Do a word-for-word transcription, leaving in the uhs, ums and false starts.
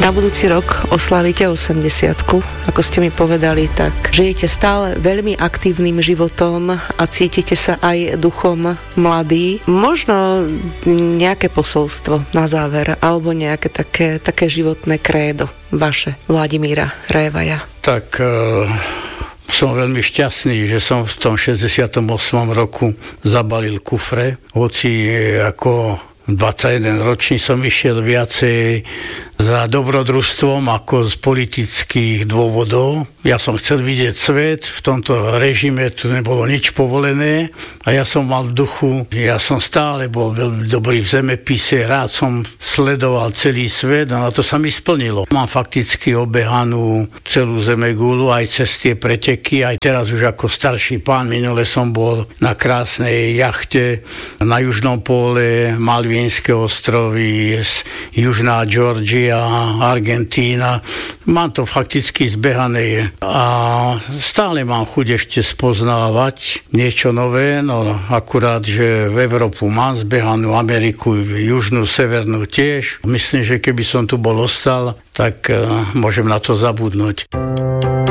Na budúci rok oslavíte osemdesiatku. Ako ste mi povedali, tak žijete stále veľmi aktívnym životom a cítite sa aj duchom mladý. Možno nejaké posolstvo na záver, alebo nejaké také, také životné krédo vaše, Vladimíra Révaja. Tak e, som veľmi šťastný, že som v tom šesťdesiatom ôsmom roku zabalil kufre, hoci ako dvadsaťjeden ročný som išiel viacej za dobrodružstvom ako z politických dôvodov. Ja som chcel vidieť svet, v tomto režime tu nebolo nič povolené a ja som mal v duchu, ja som stále bol veľmi dobrý v zemepise, rád som sledoval celý svet a na to sa mi splnilo. Mám fakticky obehanú celú zemegulu aj cez tie preteky, aj teraz už ako starší pán, minule som bol na krásnej jachte na južnom póle, Malvínske ostrovy, južná Georgia, Argentína. Mám to fakticky zbehané a stále mám chuť ešte spoznávať niečo nové, no akurát, že v Európu mám zbehanú, Ameriku, južnú, severnú tiež. Myslím, že keby som tu bol ostal, tak môžem na to zabudnúť.